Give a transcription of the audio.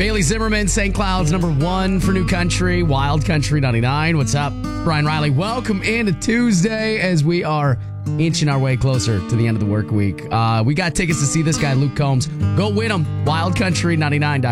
Bailey Zimmerman, St. Cloud's #1 for New Country, Wild Country 99. What's up? Brian Riley. Welcome into Tuesday as we are inching our way closer to the end of the work week. We got tickets to see this guy, Luke Combs. Go win them. WildCountry99.com.